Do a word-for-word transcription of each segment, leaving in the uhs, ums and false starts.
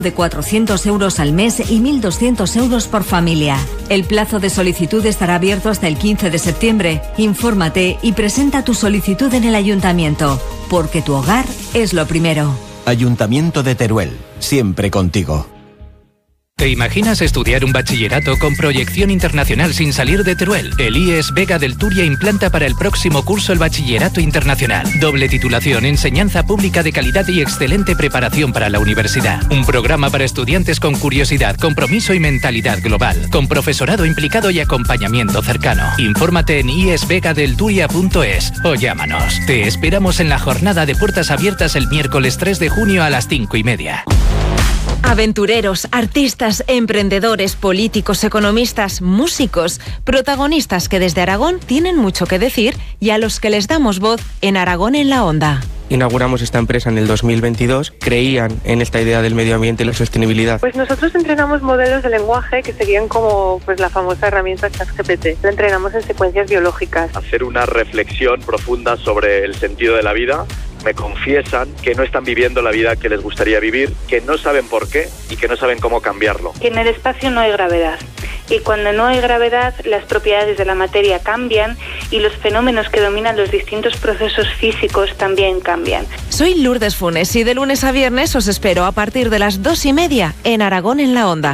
de cuatrocientos euros al mes y mil doscientos euros por familia. El plazo de solicitud estará abierto hasta el quince de septiembre. Infórmate y presenta tu solicitud en el ayuntamiento, porque tu hogar es lo primero. Ayuntamiento de Teruel, siempre contigo. ¿Te imaginas estudiar un bachillerato con proyección internacional sin salir de Teruel? El I E S Vega del Turia implanta para el próximo curso el Bachillerato Internacional. Doble titulación, enseñanza pública de calidad y excelente preparación para la universidad. Un programa para estudiantes con curiosidad, compromiso y mentalidad global. Con profesorado implicado y acompañamiento cercano. Infórmate en i es vega del turia punto es o llámanos. Te esperamos en la jornada de puertas abiertas el miércoles tres de junio a las cinco y media. Aventureros, artistas, emprendedores, políticos, economistas, músicos, protagonistas que desde Aragón tienen mucho que decir y a los que les damos voz en Aragón en la Onda. Inauguramos esta empresa en el dos mil veintidós, creían en esta idea del medio ambiente y la sostenibilidad. Pues nosotros entrenamos modelos de lenguaje que serían como pues la famosa herramienta ChatGPT. La entrenamos en secuencias biológicas. Hacer una reflexión profunda sobre el sentido de la vida. Me confiesan que no están viviendo la vida que les gustaría vivir, que no saben por qué y que no saben cómo cambiarlo. Que en el espacio no hay gravedad. Y cuando no hay gravedad, las propiedades de la materia cambian y los fenómenos que dominan los distintos procesos físicos también cambian. Soy Lourdes Funes y de lunes a viernes os espero a partir de las dos y media en Aragón en la Onda.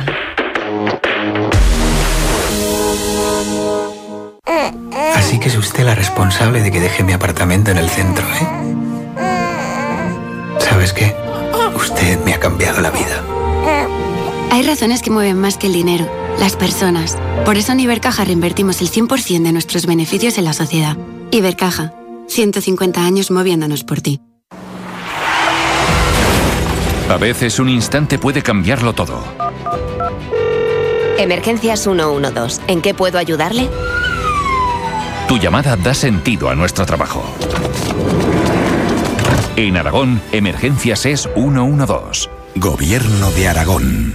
Así que es usted la responsable de que deje mi apartamento en el centro, ¿eh? ¿Sabes qué? Usted me ha cambiado la vida. Hay razones que mueven más que el dinero, las personas. Por eso en Ibercaja reinvertimos el cien por ciento de nuestros beneficios en la sociedad. Ibercaja, ciento cincuenta años moviéndonos por ti. A veces un instante puede cambiarlo todo. Emergencias ciento doce. ¿En qué puedo ayudarle? Tu llamada da sentido a nuestro trabajo. En Aragón, Emergencias es ciento doce. Gobierno de Aragón.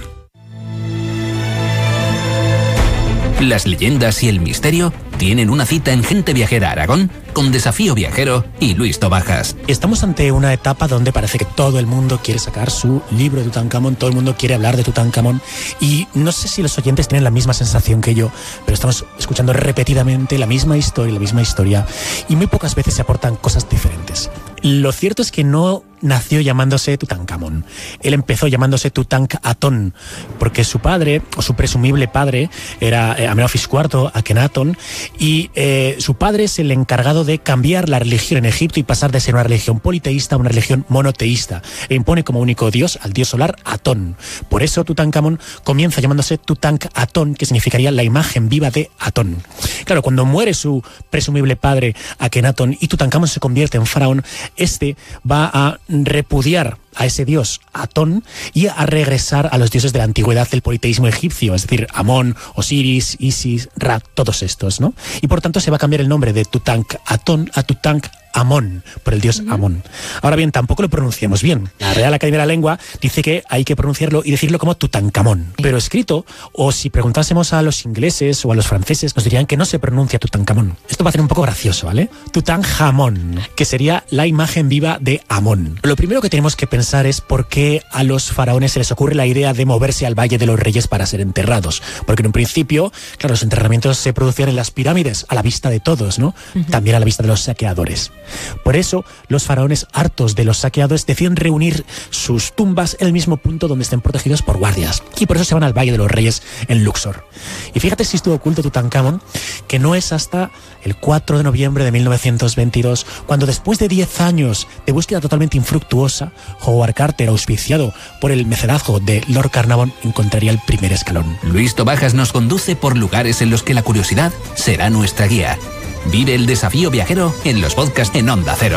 Las leyendas y el misterio tienen una cita en Gente Viajera Aragón con Desafío Viajero y Luis Tobajas. Estamos ante una etapa donde parece que todo el mundo quiere sacar su libro de Tutankamón, todo el mundo quiere hablar de Tutankamón y no sé si los oyentes tienen la misma sensación que yo, pero estamos escuchando repetidamente la misma historia, la misma historia y muy pocas veces se aportan cosas diferentes. Lo cierto es que no nació llamándose Tutankamón. Él empezó llamándose Tutank-Atón, porque su padre, o su presumible padre, era eh, Amenofis cuarto, Akenatón, y eh, su padre es el encargado de cambiar la religión en Egipto y pasar de ser una religión politeísta a una religión monoteísta, e impone como único dios al dios solar Atón. Por eso Tutankamón comienza llamándose Tutank-Atón, que significaría la imagen viva de Atón. Claro, cuando muere su presumible padre Akenatón y Tutankamón se convierte en faraón, este va a repudiar a ese dios Atón y a regresar a los dioses de la antigüedad del politeísmo egipcio, es decir, Amón, Osiris, Isis, Ra, todos estos, ¿no? Y por tanto se va a cambiar el nombre de Tutank-Atón a Tutank-Amón, por el dios uh-huh. Amón. Ahora bien, tampoco lo pronunciamos bien. La Real Academia de la Lengua dice que hay que pronunciarlo y decirlo como Tutankamón. Pero escrito, o si preguntásemos a los ingleses o a los franceses, nos dirían que no se pronuncia Tutankamón. Esto va a ser un poco gracioso, ¿vale? Tutankamón, que sería la imagen viva de Amón. Lo primero que tenemos que pensar es por qué a los faraones se les ocurre la idea de moverse al Valle de los Reyes para ser enterrados. Porque en un principio, claro, los enterramientos se producían en las pirámides, a la vista de todos, ¿no? Uh-huh. También a la vista de los saqueadores. Por eso, los faraones, hartos de los saqueadores, deciden reunir sus tumbas en el mismo punto donde estén protegidos por guardias. Y por eso se van al Valle de los Reyes en Luxor. Y fíjate si estuvo oculto Tutankamón, que no es hasta el cuatro de noviembre de mil novecientos veintidós, cuando después de diez años de búsqueda totalmente infructuosa, Howard Carter, auspiciado por el mecenazgo de Lord Carnarvon, encontraría el primer escalón. Luis Tobajas nos conduce por lugares en los que la curiosidad será nuestra guía. Vive el desafío viajero en los podcasts en Onda Cero.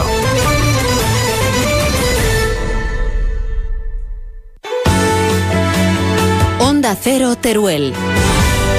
Onda Cero Teruel.